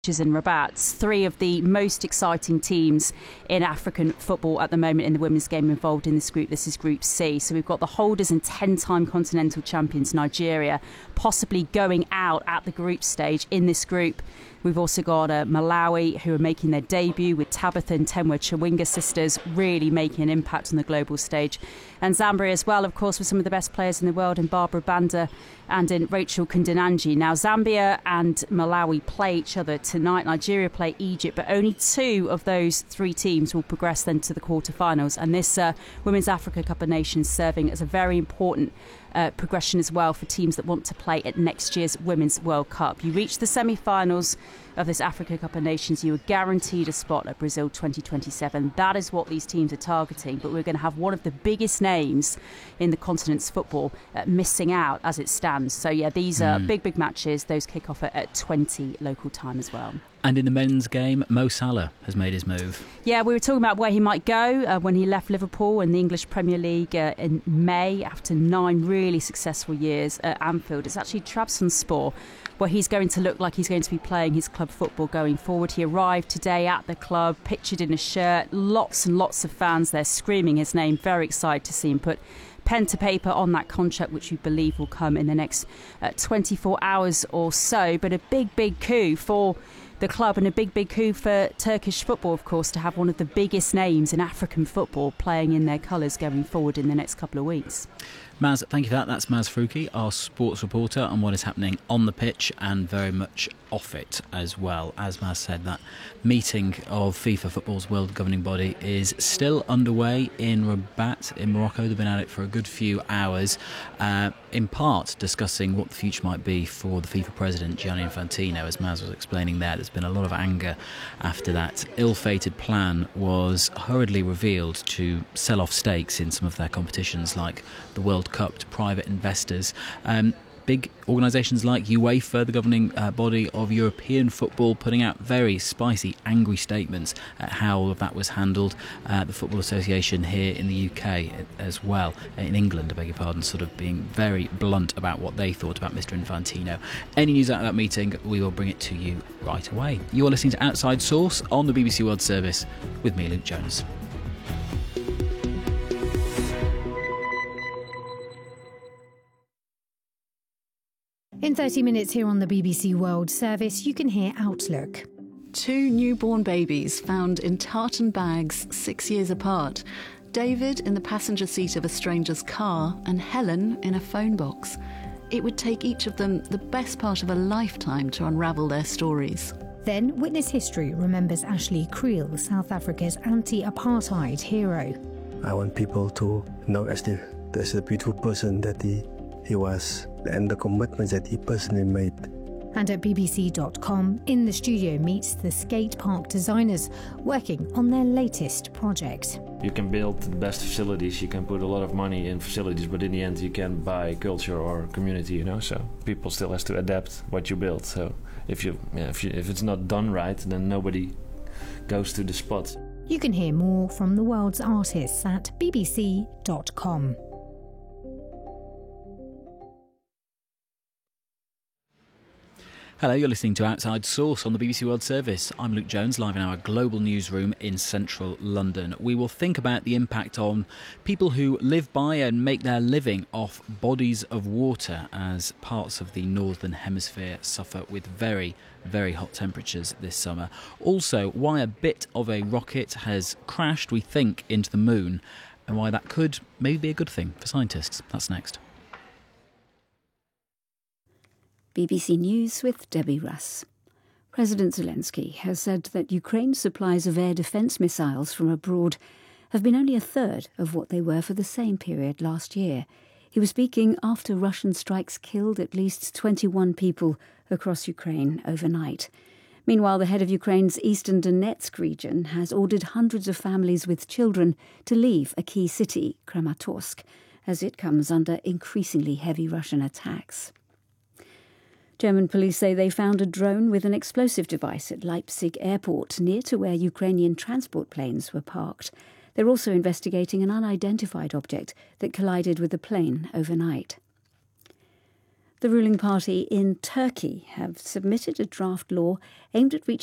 in Rabat, three of the most exciting teams in African football at the moment in the women's game involved in this group. This is Group C. So we've got the holders and 10-time continental champions Nigeria possibly going out at the group stage in this group. We've also got Malawi, who are making their debut with Tabitha and Temwa Chawinga sisters, really making an impact on the global stage. And Zambia as well, of course, with some of the best players in the world in Barbara Banda and in Rachel Kundananji. Now, Zambia and Malawi play each other tonight. Nigeria play Egypt, but only two of those three teams will progress then to the quarterfinals. And this Women's Africa Cup of Nations serving as a very important progression as well for teams that want to play at next year's Women's World Cup. You reach the semi-finals of this Africa Cup of Nations, you are guaranteed a spot at Brazil 2027. That is what these teams are targeting, but we're going to have one of the biggest names in the continent's football missing out as it stands. So yeah, these are big matches. Those kick off at 20 local time as well. And in the men's game, Mo Salah has made his move. Yeah, we were talking about where he might go when he left Liverpool in the English Premier League in May after 9 really successful years at Anfield. It's actually Trabzonspor where he's going to look like he's going to be playing his club football going forward. He arrived today at the club, pictured in a shirt, lots and lots of fans there screaming his name. Very excited to see him put pen to paper on that contract, which we believe will come in the next 24 hours or so. But a big coup for the club and a big coup for Turkish football, of course, to have one of the biggest names in African football playing in their colours going forward in the next couple of weeks. Maz, thank you for that. That's Maz Fruki, our sports reporter, on what is happening on the pitch and very much off it as well. As Maz said, that meeting of FIFA Football's world governing body is still underway in Rabat in Morocco. They've been at it for a good few hours, in part discussing what the future might be for the FIFA president, Gianni Infantino. As Maz was explaining there's been a lot of anger after that ill-fated plan was hurriedly revealed to sell off stakes in some of their competitions like the World Cup to private investors. Big organisations like UEFA, the governing body of European football, putting out very spicy, angry statements at how all of that was handled. The Football Association here in the UK as well, in England, I beg your pardon, sort of being very blunt about what they thought about Mr Infantino. Any news out of that meeting, we will bring it to you right away. You are listening to Outside Source on the BBC World Service with me, Luke Jones. In 30 minutes here on the BBC World Service, you can hear Outlook. 2 newborn babies found in tartan bags 6 years apart. David in the passenger seat of a stranger's car and Helen in a phone box. It would take each of them the best part of a lifetime to unravel their stories. Then Witness History remembers Ashley Creel, South Africa's anti-apartheid hero. I want people to know as the beautiful person that he was, and the commitments that he personally made. And at BBC.com, In the Studio meets the skate park designers working on their latest project. You can build the best facilities, you can put a lot of money in facilities, but in the end you can buy culture or community, so people still has to adapt what you build. So if it's not done right, then nobody goes to the spot. You can hear more from the world's artists at BBC.com. Hello, you're listening to Outside Source on the BBC World Service. I'm Luke Jones, live in our global newsroom in central London. We will think about the impact on people who live by and make their living off bodies of water as parts of the Northern Hemisphere suffer with very, very hot temperatures this summer. Also, why a bit of a rocket has crashed, we think, into the moon, and why that could maybe be a good thing for scientists. That's next. BBC News with Debbie Russ. President Zelensky has said that Ukraine's supplies of air defence missiles from abroad have been only a third of what they were for the same period last year. He was speaking after Russian strikes killed at least 21 people across Ukraine overnight. Meanwhile, the head of Ukraine's eastern Donetsk region has ordered hundreds of families with children to leave a key city, Kramatorsk, as it comes under increasingly heavy Russian attacks. German police say they found a drone with an explosive device at Leipzig airport, near to where Ukrainian transport planes were parked. They're also investigating an unidentified object that collided with the plane overnight. The ruling party in Turkey have submitted a draft law aimed at reaching